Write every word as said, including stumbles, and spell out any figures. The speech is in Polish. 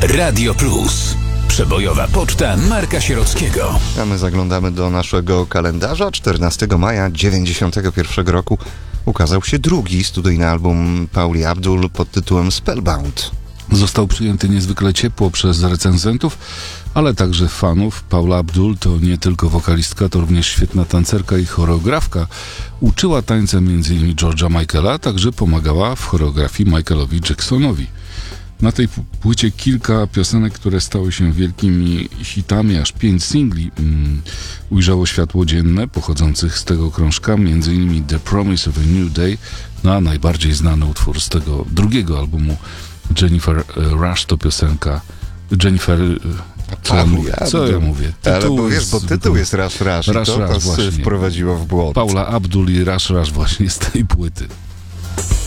Radio Plus. Przebojowa poczta Marka Sierockiego. A my zaglądamy do naszego kalendarza. czternastego maja dziewięćdziesiątego pierwszego roku ukazał się drugi studyjny album Pauli Abdul pod tytułem Spellbound. Został przyjęty niezwykle ciepło przez recenzentów, ale także fanów. Paula Abdul to nie tylko wokalistka, to również świetna tancerka i choreografka. Uczyła tańca m.in. George'a Michaela, a także pomagała w choreografii Michaelowi Jacksonowi. Na tej płycie kilka piosenek, które stały się wielkimi hitami, aż pięć singli um, ujrzało światło dzienne, pochodzących z tego krążka, m.in. The Promise of a New Day, no a najbardziej znany utwór z tego drugiego albumu Jennifer Rush to piosenka Jennifer... Co ja mówię? Co ja mówię? Ale bo wiesz, bo tytuł jest Rush Rush, Rush, i to Rush nas właśnie wprowadziło w błąd. Paula Abdul i Rush Rush właśnie z tej płyty.